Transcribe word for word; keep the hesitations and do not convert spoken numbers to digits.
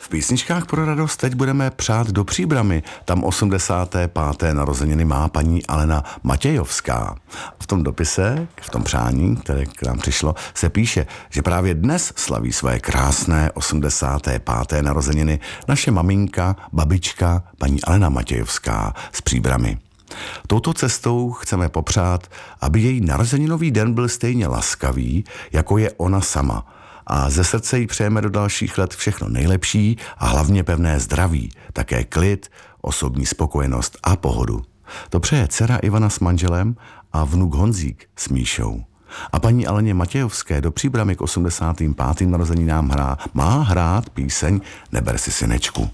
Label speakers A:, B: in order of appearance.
A: písničkách pro radost teď budeme přát do Příbrami. Tam osmdesáté páté narozeniny má paní Alena Matějovská. V tom dopise, v tom přání, které k nám přišlo, se píše, že právě dnes slaví své krásné osmdesáté páté narozeniny naše maminka, babička, paní Alena Matějovská z Příbrami. Touto cestou chceme popřát, aby její narozeninový den byl stejně laskavý, jako je ona sama. A ze srdce jí přejeme do dalších let všechno nejlepší a hlavně pevné zdraví, také klid, osobní spokojenost a pohodu. To přeje dcera Ivana s manželem a vnuk Honzík s Míšou. A paní Aleně Matějovské do Příbrami k osmdesátým pátým narozeninám hrá, má hrát píseň Neber si synečku.